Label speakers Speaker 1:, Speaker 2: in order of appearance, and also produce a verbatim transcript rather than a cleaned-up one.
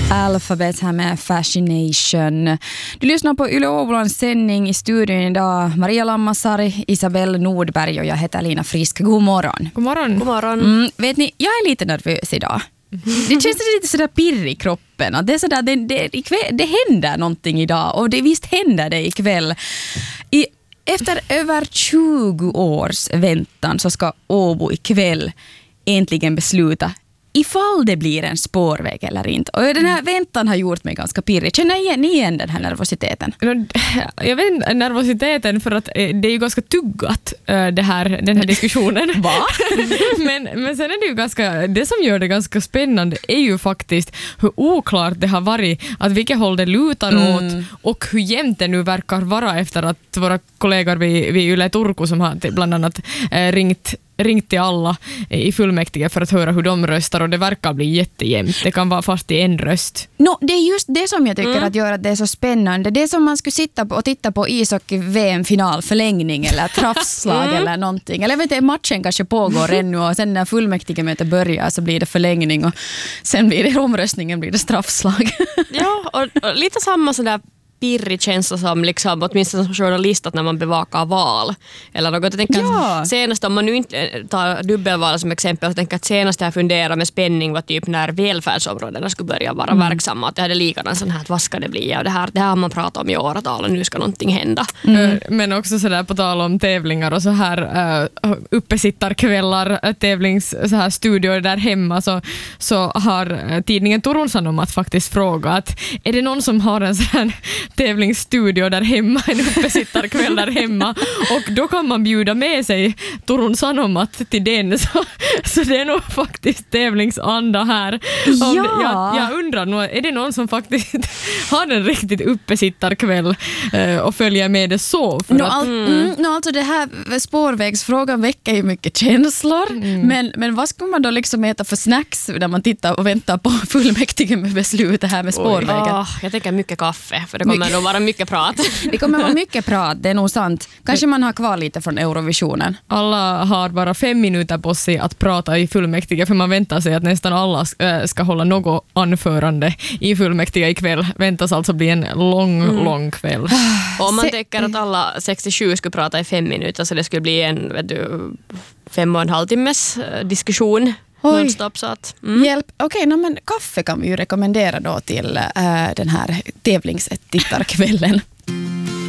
Speaker 1: Alphabet här med Fascination. Du lyssnar på Yle Åbolands sändning. I studion idag Maria Lammasari, Isabelle Nordberg och jag heter Lina Frisk. God morgon.
Speaker 2: God morgon.
Speaker 3: God morgon.
Speaker 1: Mm, vet ni, jag är lite nervös idag. Det känns lite sådär pirr i kroppen. Det, är sådär, det, det, ikväll, det händer någonting idag och det, visst händer det ikväll. I, efter över tjugo års väntan så ska Åbo ikväll äntligen besluta ifall det blir en spårväg eller inte. Och den här väntan har gjort mig ganska pirrig. Känner ni igen den här nervositeten?
Speaker 2: Jag vet inte, nervositeten för att det är ju ganska tuggat det här, den här diskussionen.
Speaker 1: Va?
Speaker 2: men, men sen är det ju ganska, det som gör det ganska spännande är ju faktiskt hur oklart det har varit att vilket håll det lutar
Speaker 1: Mm.
Speaker 2: åt och hur jämnt det nu verkar vara efter att våra kollegor vid, vid Yle Turku som har bland annat eh, ringt ringt till alla i fullmäktige för att höra hur de röstar och det verkar bli jättejämnt. Det kan vara fast i en röst.
Speaker 1: No, det är just det som jag tycker
Speaker 3: Mm.
Speaker 1: att gör att det är så spännande. Det är som man skulle sitta på och titta på ishockey-V M-finalförlängning eller traffslag
Speaker 3: Mm.
Speaker 1: eller någonting. Eller jag vet inte, matchen kanske pågår ännu och sen när fullmäktige mötet börjar så blir det förlängning och sen blir det omröstningen blir det straffslag.
Speaker 3: Ja, och, och lite samma sådär pirrig känsla som liksom, åtminstone som journalist att när man bevakar val eller något. Jag tänker
Speaker 1: Ja.
Speaker 3: att senast, om man nu inte tar dubbelval som exempel, så tänker att senast jag funderade med spänning var typ när välfärdsområdena skulle börja vara mm. verksamma. Att jag hade likadant sån här, att vad ska det bli? Och det här, det här har man pratat om i åratal och nu ska någonting hända.
Speaker 2: Mm. Men också sådär på tal om tävlingar och så här uh, uppesittarkvällar, uh, tävlings så här studior där hemma så, så har uh, tidningen Turun Sanomat faktiskt frågat, är det någon som har en sån här tävlingsstudio där hemma, en uppesittarkväll där hemma och då kan man bjuda med sig Turun Sanomat till den så, så det är nog faktiskt tävlingsanda här. Om
Speaker 1: Ja.
Speaker 2: det, jag, jag undrar nog, är det någon som faktiskt har en riktigt uppesittarkväll eh, och följer med det så? För
Speaker 1: No,
Speaker 2: att,
Speaker 1: all, mm, no, alltså det här spårvägsfrågan väcker ju mycket känslor
Speaker 2: Mm.
Speaker 1: men, men vad ska man då liksom äta för snacks när man tittar och väntar på fullmäktige med beslut det här med spårvägen?
Speaker 3: Åh, jag tänker mycket kaffe, för det kommer
Speaker 1: Mycket.
Speaker 3: nog vara mycket prat.
Speaker 1: Det kommer vara mycket prat, det är nog sant. Kanske man har kvar lite från Eurovisionen.
Speaker 2: alla har bara fem minuter på sig att prata i fullmäktige för man väntar sig att nästan alla äh, ska hålla något anförande i fullmäktige ikväll. Väntas alltså bli en lång, mm. lång kväll.
Speaker 3: Och om man
Speaker 1: Se-
Speaker 3: tänker att alla sextiosju skulle prata i fem minuter så det skulle bli en vet du, fem och en halv timmes eh, diskussion.
Speaker 1: Oj.
Speaker 3: Nonstop, så att, mm.
Speaker 1: Hjälp. Okej, no, men kaffe kan vi ju rekommendera då till äh, den här tävlingstittarkvällen.